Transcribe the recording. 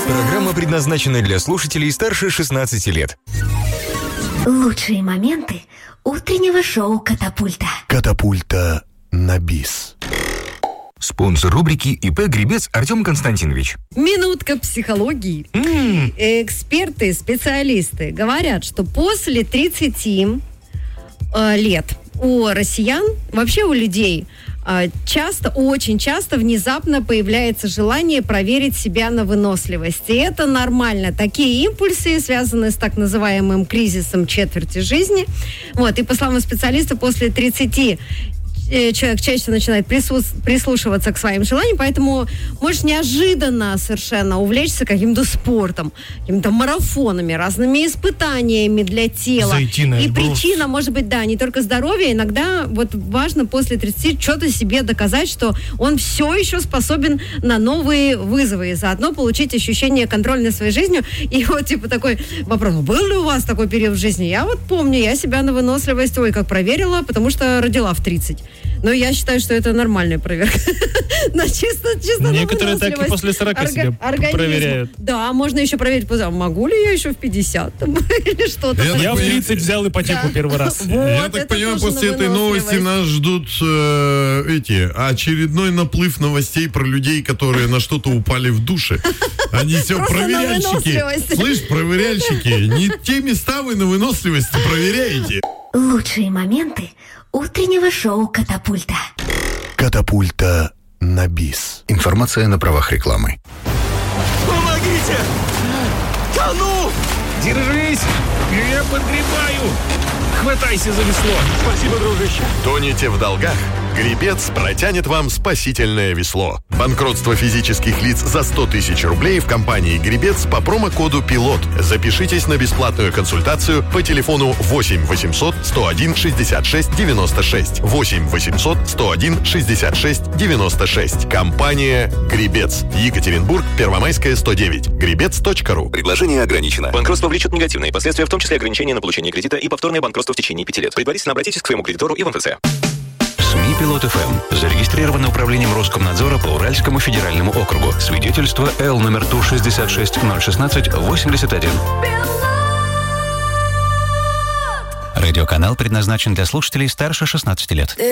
Программа предназначена для слушателей старше 16 лет. Лучшие моменты утреннего шоу «Катапульта». Катапульта на бис. Спонсор рубрики ИП Гребец Артем Константинович. Минутка психологии. Эксперты, специалисты говорят, что после 30 лет у россиян, вообще у людей, очень часто внезапно появляется желание проверить себя на выносливость. И это нормально. Такие импульсы связаны с так называемым кризисом четверти жизни. Вот. И по словам специалиста, после 30 человек чаще начинает прислушиваться к своим желаниям, поэтому можешь неожиданно совершенно увлечься каким-то спортом, какими-то марафонами, разными испытаниями для тела. Зайти на И Эльбрус. причина может быть, да, не только здоровье, иногда вот важно после 30 что-то себе доказать, что он все еще способен на новые вызовы, и заодно получить ощущение контроля над своей жизнью. И вот типа такой вопрос: был ли у вас такой период в жизни? Я вот помню, я себя на выносливость, как проверила, потому что родила в 30. Но я считаю, что это нормальная проверка. Чисто Некоторые так и после 40 себя проверяют. Да, можно еще проверить, могу ли я еще в 50 или что-то. Я в 30 взял ипотеку первый раз. Я так понимаю, после этой новости нас ждут очередной наплыв новостей про людей, которые на что-то упали в душе. Они все проверяльщики. Слышь, проверяльщики, не те места вы на выносливость проверяете. Лучшие моменты утреннего шоу «Катапульта». Катапульта на бис. Информация на правах рекламы. Помогите! Тону! Держись! Я подгребаю! Хватайся за весло! Спасибо, дружище. Тонете в долгах? Гребец протянет вам спасительное весло. Банкротство физических лиц за 100 тысяч рублей в компании «Гребец» по промокоду «Пилот». Запишитесь на бесплатную консультацию по телефону 8 800 101 66 96. 8 800 101 66 96. Компания «Гребец». Екатеринбург, Первомайская, 109. Гребец.ру. Предложение ограничено. Банкротство влечет негативные последствия, в том числе ограничение на получение кредита и повторное банкротство в течение 5 лет. Предварительно обратитесь к своему кредитору и в МФЦ. СМИ «Пилот ФМ». Зарегистрировано управлением Роскомнадзора по Уральскому федеральному округу. Свидетельство Л номер ТУ 66016-81. Радиоканал предназначен для слушателей старше 16 лет.